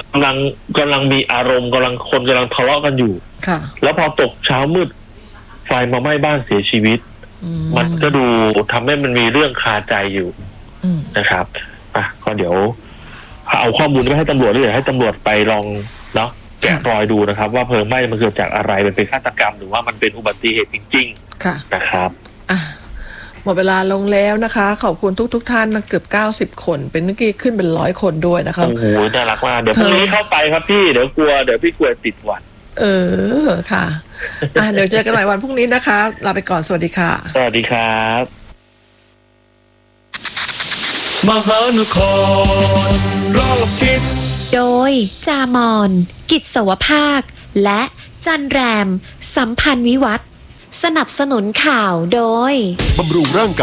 กำลังมีอารมณ์กำลังทะเลาะกันอยู่ค่ะแล้วพอตกเช้ามืดไฟมาไหม้บ้านเสียชีวิตมันก็ดูทำให้มันมีเรื่องคาใจอยู่นะครับก็เดี๋ยวเอาข้อมูลไปให้ตำรวจด้วยให้ตำรวจไปลองเนาะแกะรอยดูนะครับว่าเพลิงไหม้มันเกิดจากอะไรมันเป็นฆาตกรรมหรือว่ามันเป็นอุบัติเหตุจริงๆนะครับหมดเวลาลงแล้วนะคะขอบคุณทุกท่านนะเกือบ90 คนเป็นเมื่อกี้ขึ้นเป็น100 คนด้วยนะคะโอ้โหน่ารักมากเดี๋ยวพรุ่งนี้เข้าไปครับพี่เดี๋ยวพี่กลัวติดหวัดค่ะเดี๋ยวเจอกันใหม่วันพรุ่งนี้นะคะลาไปก่อนสวัสดีค่ะสวัสดีครับมหานครรอบทิศโดยจามอนกิจสวภาคและจันแรมสัมพันธ์วิวัฒน์สนับสนุนข่าวโดยบำรุงร่างกาย